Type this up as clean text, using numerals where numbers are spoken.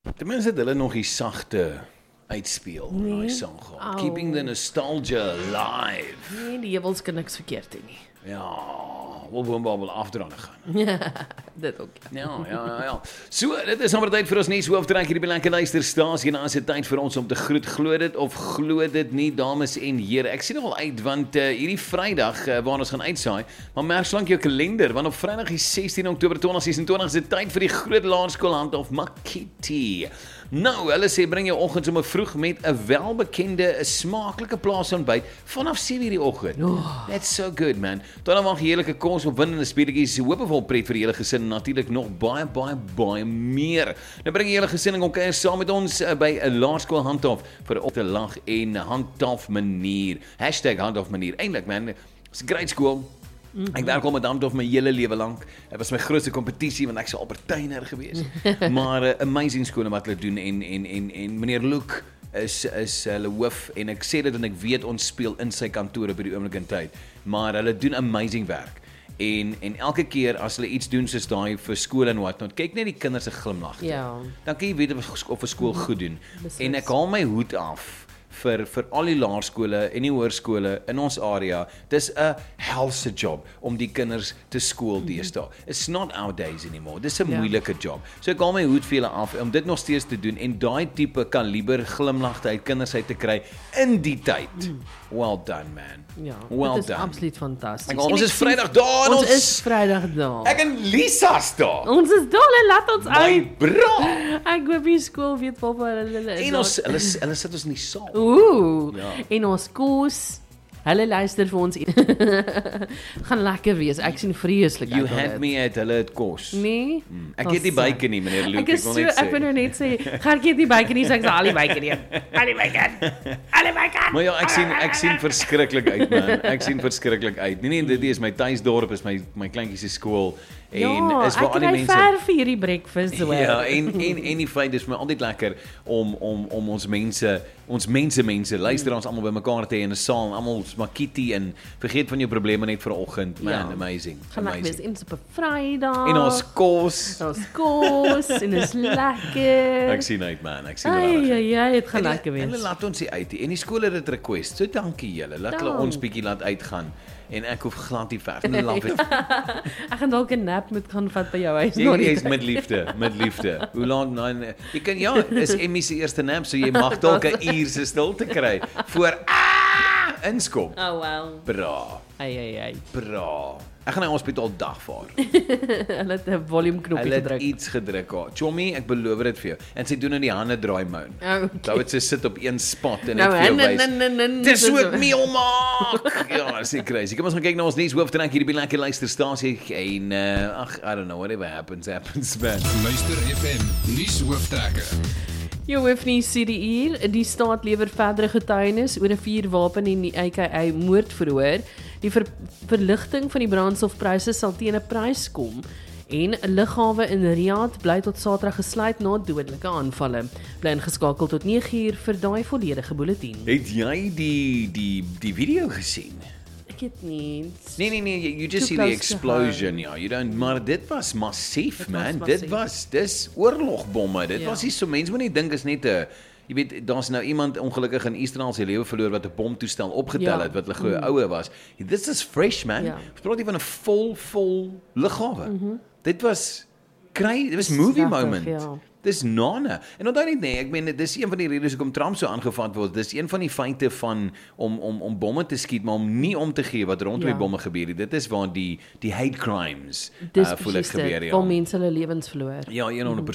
Ten minste het hulle nog die sagte uitspeel in daai song. Keeping the nostalgia alive. Nee, die jewels kan niks verkeerd doen nie. Ja, wil afdraande gaan. Dit ook. Ja. So, dit is amper tyd vir ons nuus hooftrek hierdie lekker luisterstasie. Nou is dit tyd vir ons om te groet. Glo dit of glo dit nie, dames en here. Ek sien nogal uit want hierdie Vrydag waar ons gaan uitsaai, maar merk slank jou kalender want op Vrydag die 16 Oktober 2026 is dit tyd vir die groot laerskoolhand of Makiti. Nou, hulle sê bring jou oggend sommer vroeg met 'n welbekende, 'n smaaklike plaasontbyt vanaf 7:00 die oggend. That's so good, man. Dan wag heerlike kos, opwindende speletjies, hoopvol pret vir die hele gesin en natuurlik nog baie meer. Nou bring die hele gesin en kom kuier saam met ons by 'n laerskool handhof vir op te lag en handhof manier. #handhof manier. Eintlik, man, it's a great school. Ek werk al met handhof my hele lewe lank. Dit was my grootste kompetisie want ek sou albertyner gewees. Maar amazing skole wat hulle doen en meneer Luke is hulle hoof en ek sê dit en ek weet ons speel in sy kantoor op hierdie oomblik in tyd, maar hulle doen amazing werk. En elke keer as hulle iets doen soos daai vir skool en wat not, kyk net die kinders se glimlagte. Ja. Dan kan jy weet of 'n skool goed doen. En ek haal my hoed af vir al die laerskole en die hoërskole in ons area. Dis 'n helse job om die kinders te skool deesdae. It's not our days anymore. Dis 'n moeilike job. So ek haal my hoed vir julle af om dit nog steeds te doen en daai tipe kaliber glimlagte uit kinders uit te kry in die tyd. Well done, man. Ja, well dit is done. absoluut fantasties. Ons is Vrydag daar en ons is Vrydag daar. Ek en Lisa's daar. Ons is daar, laat ons uit. My bra. Ek hoop die skool weet waarvoor hulle is. En hulle sit ons in die saal. Ooh, Ja. En ons kos, hulle luister vir ons. Gaan lekker wees. Ek sien vreeslik You uit. had me at hulle het kos. Nee. Ek het nie bacon nie, meneer Luke, Ek wil nou net sê, gaan ek nie bacon nie, so ek sê al die bacon nie. Al die bacon. Maar ja, ek sien verskriklik uit, man. Ek sien verskriklik uit. Nee, dit is my tuisdorp, is my kleintjie se skool en is waar al die mense. Ja, ek ry ver vir hierdie breakfast hoor. Ja, en die feit is vir my altyd lekker om ons mense, luister ons almal bymekaar te hê in 'n saal, almal Makiti en vergeet van jou probleme net vir 'n oggend. Man, amazing. Gaan lekker wees en op 'n Vrydag. En ons kos. En is lekker. Ek sien uit, man. Ek sien regtig. Ja, dit gaan lekker wees. Hulle laat ons hier uit. En die skole het dit request. So dankie julle. Laat hulle ons bietjie laat uitgaan. En ek hoef glad nie ver. Love it. Ek gaan dalk 'n nap moet gaan vat by jou huis. Jy is met liefde. Hoe lank nou? Jy kan is Emmy se eerste nap, so jy mag dalk 'n uur se stilte kry voor inskop. Oh well. Bra. Ai. Bra. Ek gaan na hospitaal dagvaar. Hulle het 'n volume knoppie Hulle het gedruk. iets gedruk. Chommy, ek beloof dit vir jou. En sy doen in die hande draai moun. Okay. Daar het sy sit op een spot en Nou, net vir jou wys. Dis ook meal maak. Ja, dis nie crazy. Kom ons gaan kyk na ons nuus hooftrek hierdie lekker luisterstasie en I don't know, whatever happens, man. Luister FM nuus hooftrekke. Jou hoof nie sê hier, die staat lewer verdere getuienis oor 'n vuurwapen en die AKA moordverhoor. Die verligting van die brandstofpryse sal teen 'n prys kom. En lughawe in Riyadh bly tot Saterdag gesluit na dodelike aanvalle. Bly ingeskakel tot 9:00 vir daai volledige bulletin. Het jy die video gesien? Ek het nie. Nee, you just Too see the close to explosion, ja. You don't, maar dit was massief, Dit man. was Dis oorlogbomme. Dit Ja. was nie so, mense moet nie dink is net 'n jy weet, daar's nou iemand ongelukkig in Israel sy lewe verloor wat 'n bomtoestel opgetel het wat hulle glo oue was. This is fresh, man. Ja. Ons praat hier van 'n vol lughawe. Dit was movie regtig, moment. ja. Dis nane. En onthou net nee, ek meen dis een van die redes hoekom Trump so aangevat word. Dis een van die feite van om bomme te skiet, maar om nie om te gee wat rondom die bomme gebeur nie. Dit is waar die hate crimes voel ek gebeur, ja. Waar mense hulle lewens verloor. Ja, 100%.